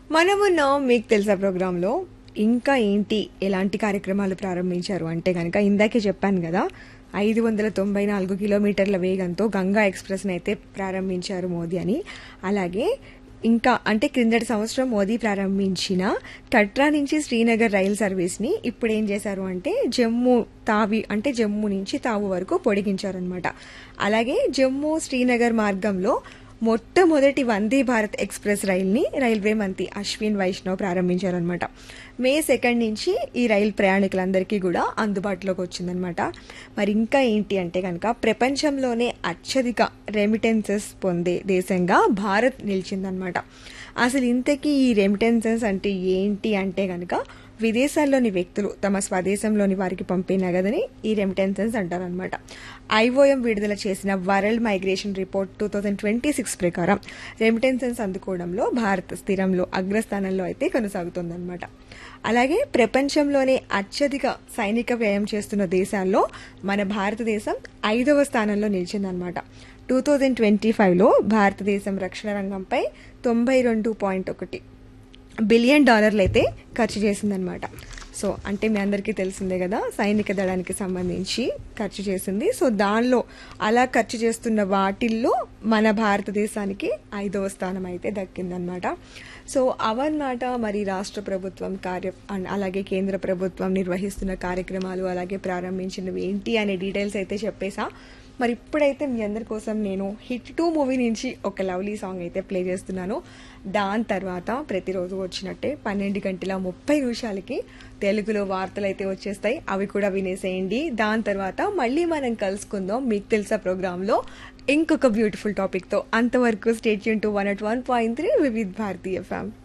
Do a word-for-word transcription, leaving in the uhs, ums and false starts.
మనమున్నాం మీకు తెలుసా ప్రోగ్రాంలో. ఇంకా ఏంటి ఎలాంటి కార్యక్రమాలు ప్రారంభించారు అంటే కనుక ఇందాకే చెప్పాను కదా, ఐదు వందల తొంభై నాలుగు కిలోమీటర్ల వేగంతో గంగా ఎక్స్ప్రెస్ని అయితే ప్రారంభించారు మోదీ అని. అలాగే ఇంకా అంటే క్రిందటి సంవత్సరం మోదీ ప్రారంభించిన కట్రా నుంచి శ్రీనగర్ రైలు సర్వీస్ని ఇప్పుడు ఏం చేశారు అంటే జమ్మూ తావి అంటే జమ్మూ నుంచి తావు వరకు పొడిగించారనమాట. అలాగే జమ్మూ శ్రీనగర్ మార్గంలో మొట్టమొదటి వందే భారత్ ఎక్స్ప్రెస్ రైల్ని రైల్వే మంత్రి అశ్విన్ వైష్ణవ్ ప్రారంభించారనమాట. మే సెకండ్ నుంచి ఈ రైలు ప్రయాణికులందరికీ కూడా అందుబాటులోకి వచ్చిందనమాట. మరి ఇంకా ఏంటి అంటే కనుక ప్రపంచంలోనే అత్యధిక రెమిటెన్సెస్ పొందే దేశంగా భారత్ నిలిచిందనమాట. అసలు ఇంతకీ ఈ రెమిటెన్సెస్ అంటే ఏంటి అంటే కనుక విదేశాల్లోని వ్యక్తులు తమ స్వదేశంలోని వారికి పంపే నగదని ఈ రెమిటెన్సెస్ అంటారనమాట. ఐఓఎం విడుదల చేసిన world migration report two thousand twenty six ప్రకారం రెమిటెన్సెస్ అందుకోవడంలో భారత్ స్థిరంలో అగ్రస్థానంలో అయితే కొనసాగుతోందనమాట. అలాగే ప్రపంచంలోనే అత్యధిక సైనిక వ్యయం చేస్తున్న దేశాల్లో మన భారతదేశం ఐదవ స్థానంలో నిలిచిందనమాట. టూ థౌజండ్ ట్వంటీ ఫైవ్లో భారతదేశం రక్షణ రంగంపై తొంభై రెండు పాయింట్ ఒకటి బిలియన్ డాలర్లు అయితే ఖర్చు చేసిందనమాట. సో అంటే మీ అందరికీ తెలిసిందే కదా, సైనిక దళానికి సంబంధించి ఖర్చు చేసింది. సో దానిలో అలా ఖర్చు చేస్తున్న వాటిల్లో మన భారతదేశానికి ఐదవ స్థానం అయితే దక్కిందనమాట. సో అవన్నమాట మరి రాష్ట్ర ప్రభుత్వం కార్య అలాగే కేంద్ర ప్రభుత్వం నిర్వహిస్తున్న కార్యక్రమాలు అలాగే ప్రారంభించినవి ఏంటి అనే డీటెయిల్స్ అయితే చెప్పేసా. మరి ఇప్పుడైతే మీ అందరి కోసం నేను హిట్ టూ మూవీ నుంచి ఒక లవ్లీ సాంగ్ అయితే ప్లే చేస్తున్నాను. దాని తర్వాత ప్రతిరోజు వచ్చినట్టే పన్నెండు గంటల ముప్పై నిమిషాలకి తెలుగులో వార్తలు అయితే వచ్చేస్తాయి, అవి కూడా వినేసేయండి. దాని తర్వాత మళ్ళీ మనం కలుసుకుందాం మీకు తెలుసా ప్రోగ్రాంలో ఇంకొక బ్యూటిఫుల్ టాపిక్తో. అంతవరకు stay tune to one at one point three Vividh Bharati FM.